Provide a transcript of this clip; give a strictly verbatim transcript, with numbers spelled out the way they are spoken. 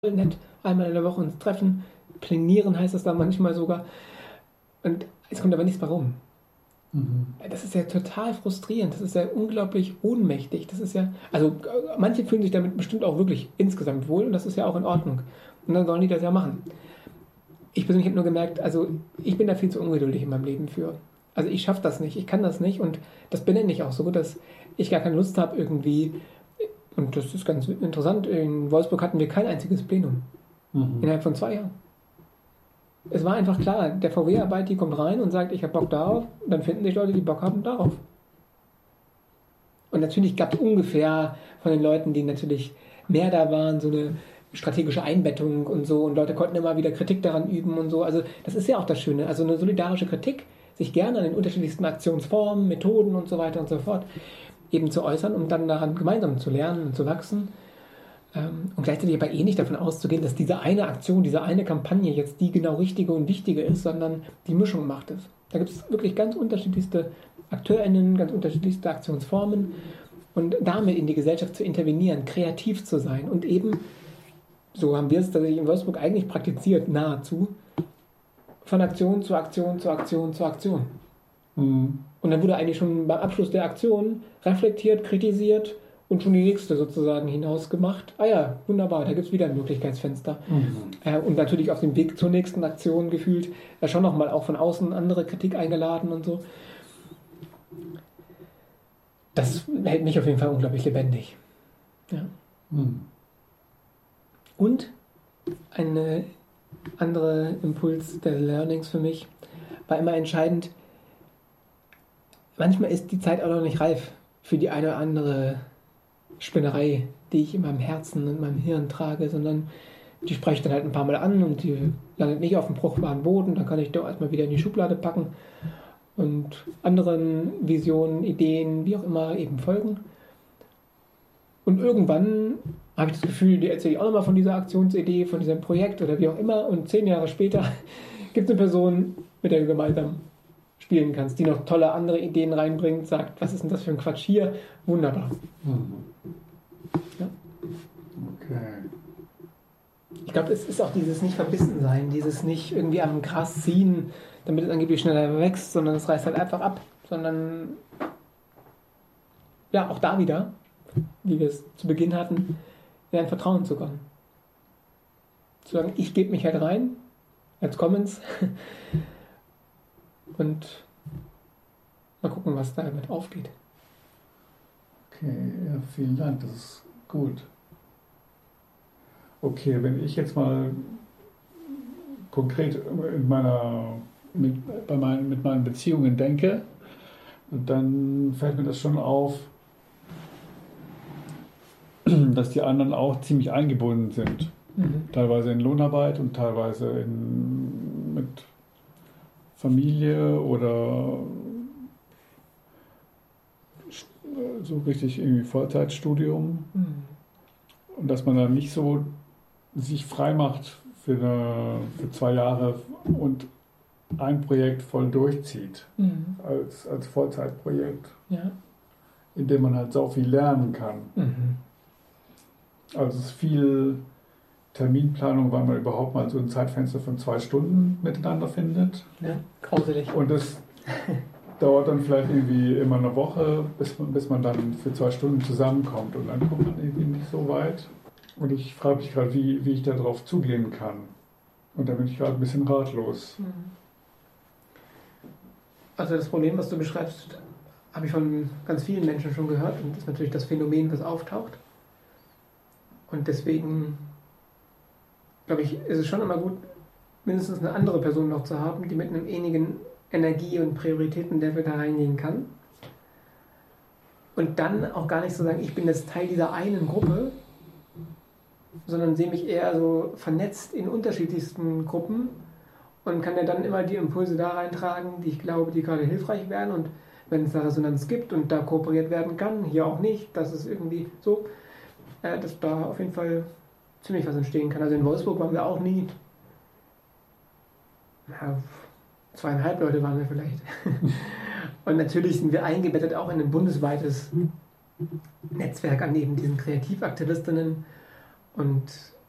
nett, einmal in der Woche uns treffen, planieren heißt das dann manchmal sogar. Und es kommt aber nichts mehr rum. Mhm. Das ist ja total frustrierend, das ist ja unglaublich ohnmächtig. Das ist ja, also manche fühlen sich damit bestimmt auch wirklich insgesamt wohl und das ist ja auch in Ordnung. Und dann sollen die das ja machen. Ich persönlich habe nur gemerkt, also ich bin da viel zu ungeduldig in meinem Leben für. Also ich schaffe das nicht, ich kann das nicht und das benenne ich auch so, dass ich gar keine Lust habe irgendwie. Und das ist ganz interessant, in Wolfsburg hatten wir kein einziges Plenum. Mhm. Innerhalb von zwei Jahren. Es war einfach klar, der V W-Arbeit, die kommt rein und sagt, ich habe Bock darauf. Dann finden sich Leute, die Bock haben, darauf. Und natürlich gab es ungefähr von den Leuten, die natürlich mehr da waren, so eine strategische Einbettung und so. Und Leute konnten immer wieder Kritik daran üben und so. Also das ist ja auch das Schöne. Also eine solidarische Kritik, sich gerne an den unterschiedlichsten Aktionsformen, Methoden und so weiter und so fort eben zu äußern, um dann daran gemeinsam zu lernen und zu wachsen. Und gleichzeitig aber eh nicht davon auszugehen, dass diese eine Aktion, diese eine Kampagne jetzt die genau richtige und wichtige ist, sondern die Mischung macht es. Da gibt es wirklich ganz unterschiedlichste AkteurInnen, ganz unterschiedlichste Aktionsformen und damit in die Gesellschaft zu intervenieren, kreativ zu sein und eben, so haben wir es tatsächlich in Wolfsburg eigentlich praktiziert, nahezu, von Aktion zu Aktion zu Aktion zu Aktion. Mhm. Und dann wurde eigentlich schon beim Abschluss der Aktion reflektiert, kritisiert und schon die nächste sozusagen hinausgemacht. Ah ja, wunderbar, da gibt es wieder ein Möglichkeitsfenster. Mhm. Äh, und natürlich auf dem Weg zur nächsten Aktion gefühlt äh, schon nochmal auch von außen andere Kritik eingeladen und so. Das hält mich auf jeden Fall unglaublich lebendig. Ja. Mhm. Und ein anderer Impuls der Learnings für mich war immer entscheidend, manchmal ist die Zeit auch noch nicht reif für die eine oder andere Spinnerei, die ich in meinem Herzen und in meinem Hirn trage, sondern die spreche ich dann halt ein paar Mal an und die landet nicht auf dem fruchtbaren Boden, dann kann ich doch erstmal wieder in die Schublade packen und anderen Visionen, Ideen, wie auch immer eben folgen. Und irgendwann habe ich das Gefühl, die erzähle ich auch nochmal von dieser Aktionsidee, von diesem Projekt oder wie auch immer und zehn Jahre später gibt es eine Person, mit der du gemeinsam spielen kannst, die noch tolle andere Ideen reinbringt, sagt, was ist denn das für ein Quatsch hier? Wunderbar. Mhm. Ja. Okay. Ich glaube, es ist auch dieses nicht verbissen sein, dieses nicht irgendwie am Gras ziehen, damit es angeblich schneller wächst, sondern es reißt halt einfach ab, sondern ja, auch da wieder, wie wir es zu Beginn hatten, in ein Vertrauen zu kommen. Zu sagen, ich gebe mich halt rein, als Commons, und mal gucken, was damit aufgeht. Okay, ja, vielen Dank, das ist gut. Okay, wenn ich jetzt mal konkret in meiner, mit, bei meinen, mit meinen Beziehungen denke, dann fällt mir das schon auf, dass die anderen auch ziemlich eingebunden sind. Mhm. Teilweise in Lohnarbeit und teilweise in, mit Familie oder so richtig irgendwie Vollzeitstudium. Mhm. Und dass man dann nicht so sich frei macht für, eine, für zwei Jahre und ein Projekt voll durchzieht Mhm. als, als Vollzeitprojekt, Ja. in dem man halt so viel lernen kann. Mhm. Also es ist viel Terminplanung, weil man überhaupt mal so ein Zeitfenster von zwei Stunden miteinander findet. Ja, grauselig. Und das dauert dann vielleicht irgendwie immer eine Woche, bis man, bis man dann für zwei Stunden zusammenkommt. Und dann kommt man irgendwie nicht so weit. Und ich frage mich gerade, wie, wie ich darauf zugehen kann. Und da bin ich gerade ein bisschen ratlos. Also das Problem, was du beschreibst, habe ich von ganz vielen Menschen schon gehört. Und das ist natürlich das Phänomen, das auftaucht. Und deswegen, glaube ich, ist es schon immer gut, mindestens eine andere Person noch zu haben, die mit einem ähnlichen Energie- und Prioritätenlevel da reingehen kann. Und dann auch gar nicht so sagen, ich bin jetzt Teil dieser einen Gruppe, sondern sehe mich eher so vernetzt in unterschiedlichsten Gruppen und kann ja dann immer die Impulse da reintragen, die ich glaube, die gerade hilfreich wären. Und wenn es da Resonanz gibt und da kooperiert werden kann, hier auch nicht, das ist irgendwie so, äh, dass da auf jeden Fall ziemlich was entstehen kann. Also in Wolfsburg waren wir auch nie, ja, zweieinhalb Leute waren wir vielleicht. Und natürlich sind wir eingebettet auch in ein bundesweites Netzwerk an eben diesen Kreativaktivistinnen. Und